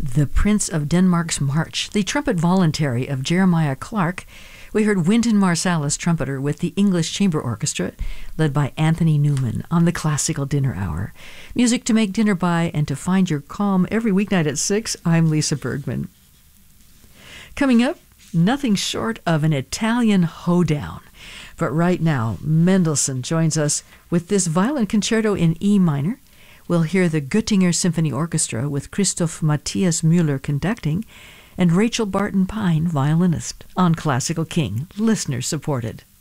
The Prince of Denmark's March, the trumpet voluntary of Jeremiah Clarke. We heard Wynton Marsalis, trumpeter, with the English Chamber Orchestra, led by Anthony Newman, on the Classical Dinner Hour. Music to make dinner by and to find your calm every weeknight at 6. I'm Lisa Bergman. Coming up, nothing short of an Italian hoedown. But right now, Mendelssohn joins us with this violin concerto in E minor. We'll hear the Göttinger Symphony Orchestra with Christoph Matthias Müller conducting and Rachel Barton Pine, violinist, on Classical King, listener-supported.